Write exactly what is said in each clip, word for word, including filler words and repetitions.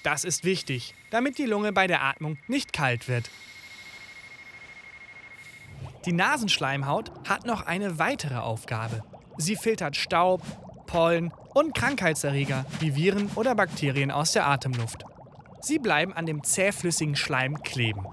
Das ist wichtig, damit die Lunge bei der Atmung nicht kalt wird. Die Nasenschleimhaut hat noch eine weitere Aufgabe. Sie filtert Staub, Pollen und Krankheitserreger wie Viren oder Bakterien aus der Atemluft. Sie bleiben an dem zähflüssigen Schleim kleben.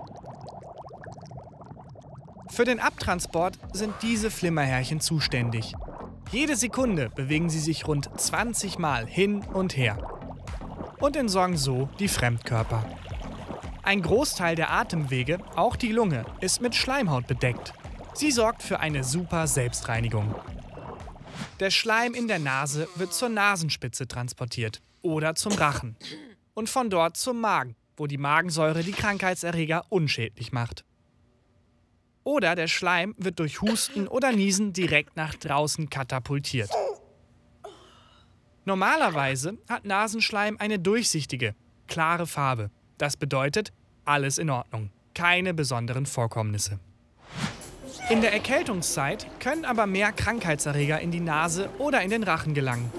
Für den Abtransport sind diese Flimmerhärchen zuständig. Jede Sekunde bewegen sie sich rund zwanzig Mal hin und her und entsorgen so die Fremdkörper. Ein Großteil der Atemwege, auch die Lunge, ist mit Schleimhaut bedeckt. Sie sorgt für eine super Selbstreinigung. Der Schleim in der Nase wird zur Nasenspitze transportiert oder zum Rachen und von dort zum Magen, wo die Magensäure die Krankheitserreger unschädlich macht. Oder der Schleim wird durch Husten oder Niesen direkt nach draußen katapultiert. Normalerweise hat Nasenschleim eine durchsichtige, klare Farbe. Das bedeutet, alles in Ordnung, keine besonderen Vorkommnisse. In der Erkältungszeit können aber mehr Krankheitserreger in die Nase oder in den Rachen gelangen.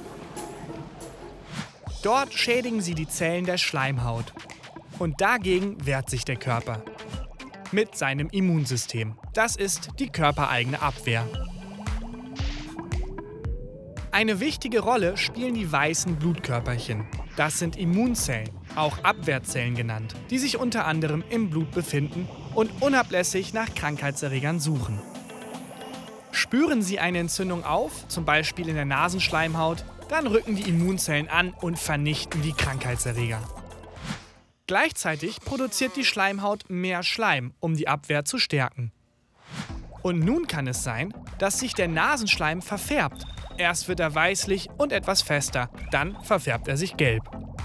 Dort schädigen sie die Zellen der Schleimhaut. Und dagegen wehrt sich der Körper. Mit seinem Immunsystem. Das ist die körpereigene Abwehr. Eine wichtige Rolle spielen die weißen Blutkörperchen. Das sind Immunzellen, auch Abwehrzellen genannt, die sich unter anderem im Blut befinden und unablässig nach Krankheitserregern suchen. Spüren sie eine Entzündung auf, zum Beispiel in der Nasenschleimhaut, dann rücken die Immunzellen an und vernichten die Krankheitserreger. Gleichzeitig produziert die Schleimhaut mehr Schleim, um die Abwehr zu stärken. Und nun kann es sein, dass sich der Nasenschleim verfärbt. Erst wird er weißlich und etwas fester, dann verfärbt er sich gelb.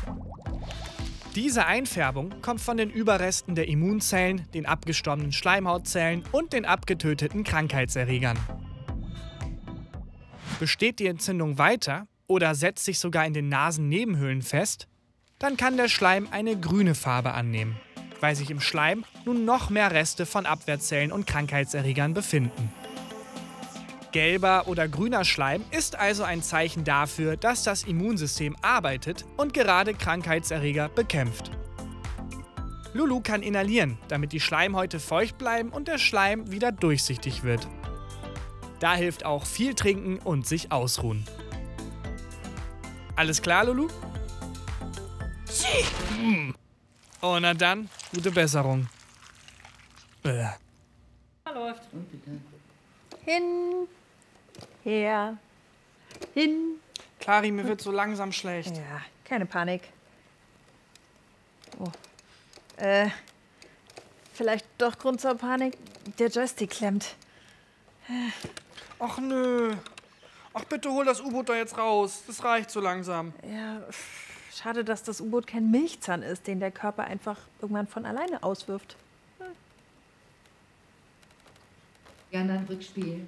Diese Einfärbung kommt von den Überresten der Immunzellen, den abgestorbenen Schleimhautzellen und den abgetöteten Krankheitserregern. Besteht die Entzündung weiter oder setzt sich sogar in den Nasennebenhöhlen fest, dann kann der Schleim eine grüne Farbe annehmen, weil sich im Schleim nun noch mehr Reste von Abwehrzellen und Krankheitserregern befinden. Gelber oder grüner Schleim ist also ein Zeichen dafür, dass das Immunsystem arbeitet und gerade Krankheitserreger bekämpft. Lulu kann inhalieren, damit die Schleimhäute feucht bleiben und der Schleim wieder durchsichtig wird. Da hilft auch viel trinken und sich ausruhen. Alles klar, Lulu? Hm. Oh, na dann, gute Besserung. Äh. Läuft. Hin, her, hin. Clari, mir wird so langsam schlecht. Ja, keine Panik. Oh. Äh, vielleicht doch Grund zur Panik? Der Joystick klemmt. Ach nö. Ach bitte hol das U-Boot da jetzt raus. Das reicht so langsam. Ja, schade, dass das U-Boot kein Milchzahn ist, den der Körper einfach irgendwann von alleine auswirft. Hm. Gern ein Rückspiel.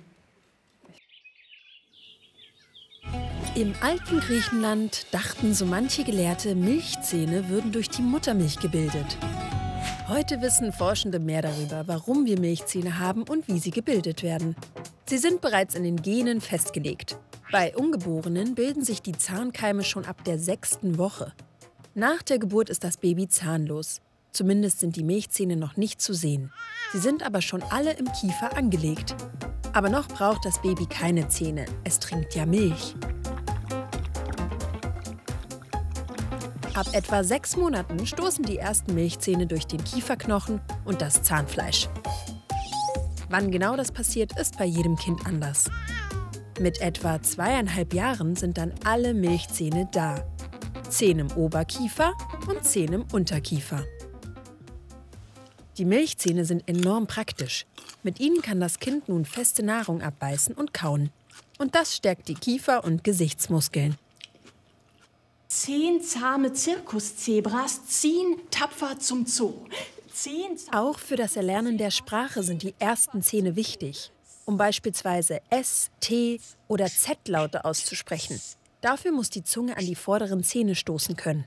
Im alten Griechenland dachten so manche Gelehrte, Milchzähne würden durch die Muttermilch gebildet. Heute wissen Forschende mehr darüber, warum wir Milchzähne haben und wie sie gebildet werden. Sie sind bereits in den Genen festgelegt. Bei Ungeborenen bilden sich die Zahnkeime schon ab der sechsten Woche. Nach der Geburt ist das Baby zahnlos. Zumindest sind die Milchzähne noch nicht zu sehen. Sie sind aber schon alle im Kiefer angelegt. Aber noch braucht das Baby keine Zähne. Es trinkt ja Milch. Ab etwa sechs Monaten stoßen die ersten Milchzähne durch den Kieferknochen und das Zahnfleisch. Wann genau das passiert, ist bei jedem Kind anders. Mit etwa zweieinhalb Jahren sind dann alle Milchzähne da. Zähne im Oberkiefer und Zähne im Unterkiefer. Die Milchzähne sind enorm praktisch. Mit ihnen kann das Kind nun feste Nahrung abbeißen und kauen. Und das stärkt die Kiefer- und Gesichtsmuskeln. Zehn zahme Zirkuszebras ziehen tapfer zum Zoo. Zehn Auch für das Erlernen der Sprache sind die ersten Zähne wichtig, um beispielsweise S, T oder Z-Laute auszusprechen. Dafür muss die Zunge an die vorderen Zähne stoßen können.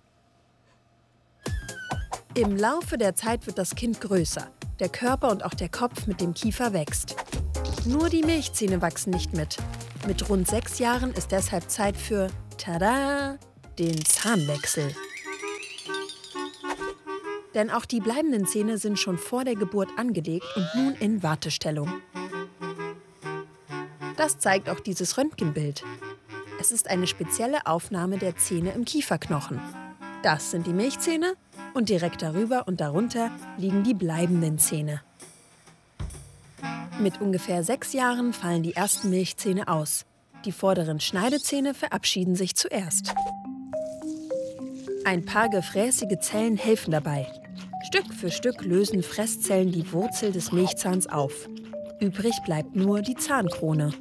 Im Laufe der Zeit wird das Kind größer. Der Körper und auch der Kopf mit dem Kiefer wächst. Nur die Milchzähne wachsen nicht mit. Mit rund sechs Jahren ist deshalb Zeit für, tada, den Zahnwechsel. Denn auch die bleibenden Zähne sind schon vor der Geburt angelegt und nun in Wartestellung. Das zeigt auch dieses Röntgenbild. Es ist eine spezielle Aufnahme der Zähne im Kieferknochen. Das sind die Milchzähne und direkt darüber und darunter liegen die bleibenden Zähne. Mit ungefähr sechs Jahren fallen die ersten Milchzähne aus. Die vorderen Schneidezähne verabschieden sich zuerst. Ein paar gefräßige Zellen helfen dabei. Stück für Stück lösen Fresszellen die Wurzel des Milchzahns auf. Übrig bleibt nur die Zahnkrone.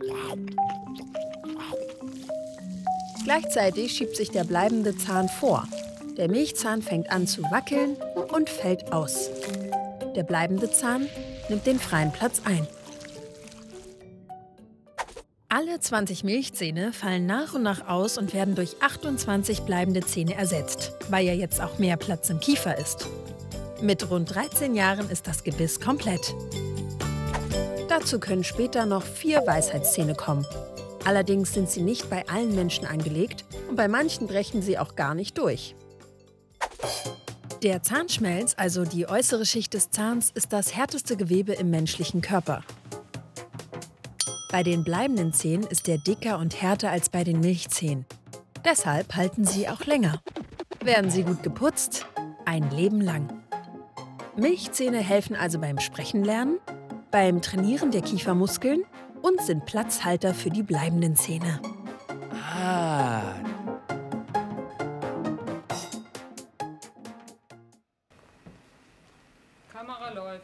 Gleichzeitig schiebt sich der bleibende Zahn vor. Der Milchzahn fängt an zu wackeln und fällt aus. Der bleibende Zahn nimmt den freien Platz ein. Alle zwanzig Milchzähne fallen nach und nach aus und werden durch achtundzwanzig bleibende Zähne ersetzt, weil ja jetzt auch mehr Platz im Kiefer ist. Mit rund dreizehn Jahren ist das Gebiss komplett. Dazu können später noch vier Weisheitszähne kommen. Allerdings sind sie nicht bei allen Menschen angelegt und bei manchen brechen sie auch gar nicht durch. Der Zahnschmelz, also die äußere Schicht des Zahns, ist das härteste Gewebe im menschlichen Körper. Bei den bleibenden Zähnen ist er dicker und härter als bei den Milchzähnen. Deshalb halten sie auch länger. Werden sie gut geputzt, ein Leben lang. Milchzähne helfen also beim Sprechen lernen, beim Trainieren der Kiefermuskeln und sind Platzhalter für die bleibenden Zähne. Ah. Kamera läuft.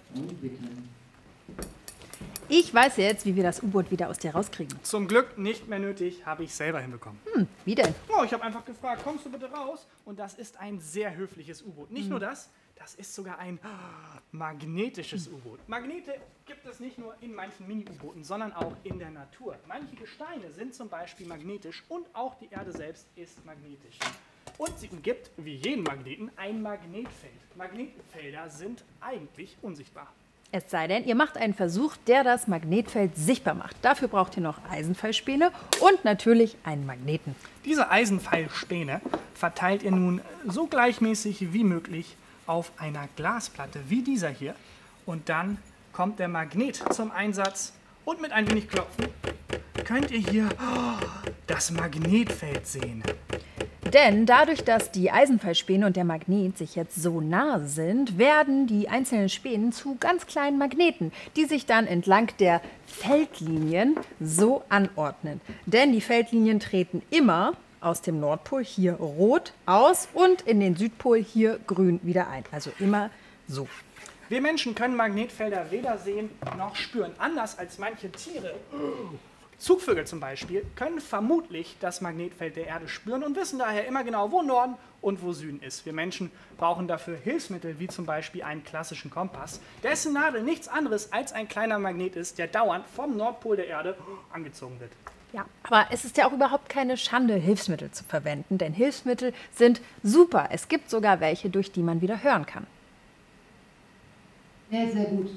Ich weiß jetzt, wie wir das U-Boot wieder aus dir rauskriegen. Zum Glück nicht mehr nötig, habe ich selber hinbekommen. Hm, wie denn? Oh, ich habe einfach gefragt, kommst du bitte raus? Und das ist ein sehr höfliches U-Boot. Nicht hm. nur das, das ist sogar ein oh, magnetisches U-Boot. Magnete gibt es nicht nur in manchen Mini-U-Booten, sondern auch in der Natur. Manche Gesteine sind zum Beispiel magnetisch und auch die Erde selbst ist magnetisch. Und sie umgibt, wie jeden Magneten, ein Magnetfeld. Magnetfelder sind eigentlich unsichtbar. Es sei denn, ihr macht einen Versuch, der das Magnetfeld sichtbar macht. Dafür braucht ihr noch Eisenpfeilspäne und natürlich einen Magneten. Diese Eisenpfeilspäne verteilt ihr nun so gleichmäßig wie möglich auf einer Glasplatte wie dieser hier. Und dann kommt der Magnet zum Einsatz und mit ein wenig Klopfen könnt ihr hier oh, das Magnetfeld sehen. Denn dadurch, dass die Eisenpfeilspäne und der Magnet sich jetzt so nah sind, werden die einzelnen Spänen zu ganz kleinen Magneten, die sich dann entlang der Feldlinien so anordnen. Denn die Feldlinien treten immer aus dem Nordpol hier rot aus und in den Südpol hier grün wieder ein. Also immer so. Wir Menschen können Magnetfelder weder sehen noch spüren. Anders als manche Tiere. Zugvögel zum Beispiel können vermutlich das Magnetfeld der Erde spüren und wissen daher immer genau, wo Norden und wo Süden ist. Wir Menschen brauchen dafür Hilfsmittel, wie zum Beispiel einen klassischen Kompass, dessen Nadel nichts anderes als ein kleiner Magnet ist, der dauernd vom Nordpol der Erde angezogen wird. Ja, aber es ist ja auch überhaupt keine Schande, Hilfsmittel zu verwenden, denn Hilfsmittel sind super. Es gibt sogar welche, durch die man wieder hören kann. Sehr, sehr gut.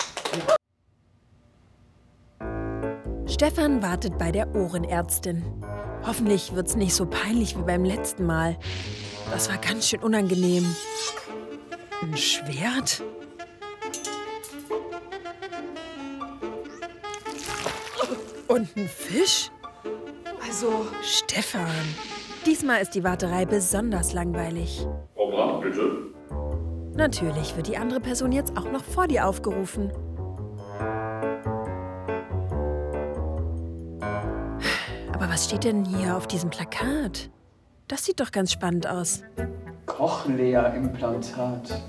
Stefan wartet bei der Ohrenärztin. Hoffentlich wird's nicht so peinlich wie beim letzten Mal. Das war ganz schön unangenehm. Ein Schwert? Und ein Fisch? Also, Stefan, diesmal ist die Warterei besonders langweilig. Frau Brandt, bitte. Natürlich wird die andere Person jetzt auch noch vor dir aufgerufen. Aber was steht denn hier auf diesem Plakat? Das sieht doch ganz spannend aus. Cochlea-Implantat.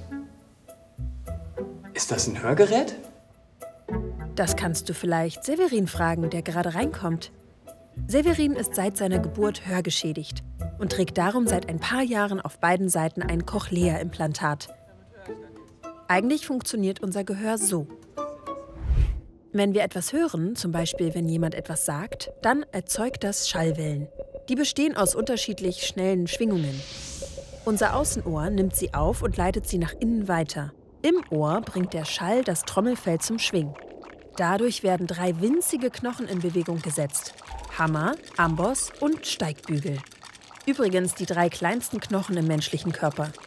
Ist das ein Hörgerät? Das kannst du vielleicht Severin fragen, der gerade reinkommt. Severin ist seit seiner Geburt hörgeschädigt und trägt darum seit ein paar Jahren auf beiden Seiten ein Cochlea-Implantat. Eigentlich funktioniert unser Gehör so. Wenn wir etwas hören, zum Beispiel wenn jemand etwas sagt, dann erzeugt das Schallwellen. Die bestehen aus unterschiedlich schnellen Schwingungen. Unser Außenohr nimmt sie auf und leitet sie nach innen weiter. Im Ohr bringt der Schall das Trommelfell zum Schwingen. Dadurch werden drei winzige Knochen in Bewegung gesetzt: Hammer, Amboss und Steigbügel. Übrigens die drei kleinsten Knochen im menschlichen Körper.